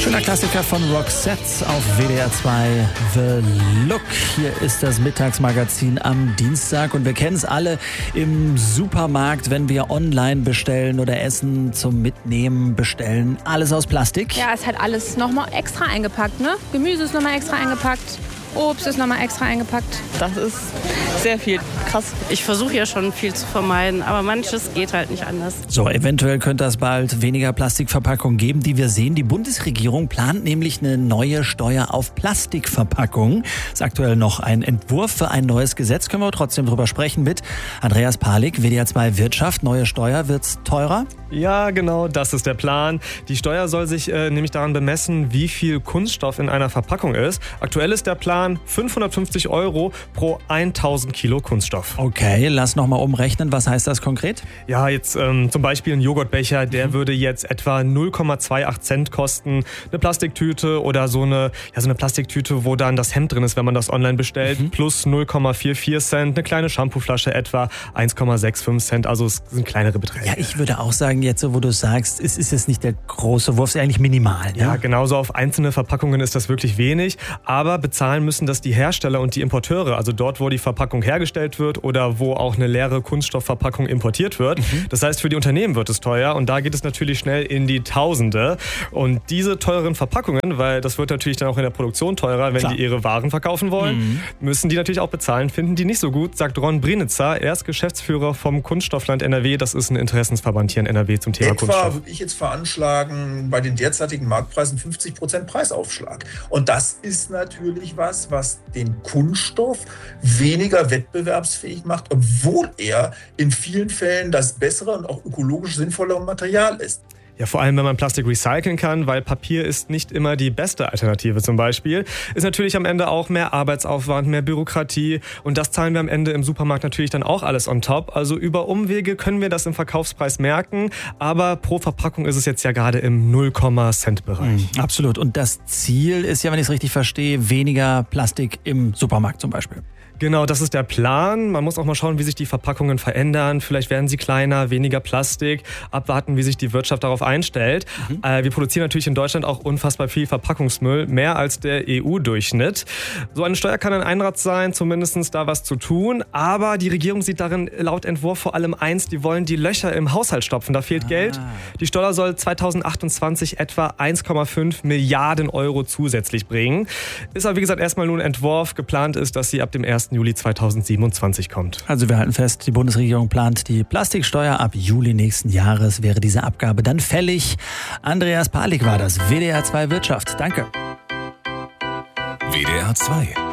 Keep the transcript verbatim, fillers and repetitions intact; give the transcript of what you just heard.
Schöner Klassiker von Roxette auf W D R zwei, The Look. Hier ist das Mittagsmagazin am Dienstag und wir kennen es alle im Supermarkt, wenn wir online bestellen oder Essen zum Mitnehmen bestellen. Alles aus Plastik. Ja, es hat alles nochmal extra eingepackt, ne? Gemüse ist nochmal extra eingepackt. Obst ist nochmal extra eingepackt. Das ist sehr viel. Krass. Ich versuche ja schon viel zu vermeiden, aber manches geht halt nicht anders. So, eventuell könnte es bald weniger Plastikverpackungen geben, die wir sehen. Die Bundesregierung plant nämlich eine neue Steuer auf Plastikverpackungen. Ist aktuell noch ein Entwurf für ein neues Gesetz. Können wir trotzdem drüber sprechen mit Andreas Palik, W D R zwei Wirtschaft. Neue Steuer, wird's teurer? Ja, genau, das ist der Plan. Die Steuer soll sich äh, nämlich daran bemessen, wie viel Kunststoff in einer Verpackung ist. Aktuell ist der Plan fünfhundertfünfzig Euro pro tausend Kilo Kunststoff. Okay, lass noch mal umrechnen. Was heißt das konkret? Ja, jetzt ähm, zum Beispiel ein Joghurtbecher, der mhm. würde jetzt etwa null Komma achtundzwanzig Cent kosten. Eine Plastiktüte oder so eine, ja, so eine Plastiktüte, wo dann das Hemd drin ist, wenn man das online bestellt, mhm. plus null Komma vierundvierzig Cent. Eine kleine Shampooflasche etwa eins Komma fünfundsechzig Cent. Also es sind kleinere Beträge. Ja, ich würde auch sagen, jetzt so, wo du sagst, es ist jetzt nicht der große Wurf, es ist eigentlich minimal. Ja, ja, genauso auf einzelne Verpackungen ist das wirklich wenig. Aber bezahlen müssen das die Hersteller und die Importeure, also dort, wo die Verpackung hergestellt wird oder wo auch eine leere Kunststoffverpackung importiert wird. Mhm. Das heißt, für die Unternehmen wird es teuer und da geht es natürlich schnell in die Tausende. Und diese teuren Verpackungen, weil das wird natürlich dann auch in der Produktion teurer, wenn Klar. die ihre Waren verkaufen wollen, mhm. müssen die natürlich auch bezahlen, finden die nicht so gut, sagt Ron Brinitzer. Er ist Geschäftsführer vom Kunststoffland N R W. Das ist ein Interessensverband hier in N R W zum Thema Etwa Kunststoff. würde ich jetzt veranschlagen, bei den derzeitigen Marktpreisen fünfzig Prozent Preisaufschlag. Und das ist natürlich was, was den Kunststoff weniger wettbewerbsfähig macht, obwohl er in vielen Fällen das bessere und auch ökologisch sinnvollere Material ist. Ja, vor allem, wenn man Plastik recyceln kann, weil Papier ist nicht immer die beste Alternative zum Beispiel. Ist natürlich am Ende auch mehr Arbeitsaufwand, mehr Bürokratie und das zahlen wir am Ende im Supermarkt natürlich dann auch alles on top. Also über Umwege können wir das im Verkaufspreis merken, aber pro Verpackung ist es jetzt ja gerade im null Komma Cent Bereich. Mhm, absolut. Und das Ziel ist ja, wenn ich es richtig verstehe, weniger Plastik im Supermarkt zum Beispiel. Genau, das ist der Plan. Man muss auch mal schauen, wie sich die Verpackungen verändern. Vielleicht werden sie kleiner, weniger Plastik. Abwarten, wie sich die Wirtschaft darauf einstellt. Mhm. Äh, wir produzieren natürlich in Deutschland auch unfassbar viel Verpackungsmüll, mehr als der E U-Durchschnitt. So eine Steuer kann ein Einrad sein, zumindest da was zu tun. Aber die Regierung sieht darin laut Entwurf vor allem eins, die wollen die Löcher im Haushalt stopfen. Da fehlt ah. Geld. Die Steuer soll zweitausendachtundzwanzig etwa eins Komma fünf Milliarden Euro zusätzlich bringen. Ist aber wie gesagt erstmal nur ein Entwurf. Geplant ist, dass sie ab dem ersten Juli zweitausendsiebenundzwanzig kommt. Also wir halten fest, die Bundesregierung plant die Plastiksteuer. Ab Juli nächsten Jahres wäre diese Abgabe dann fällig. Andreas Palik war das, W D R zwei Wirtschaft. Danke. W D R zwei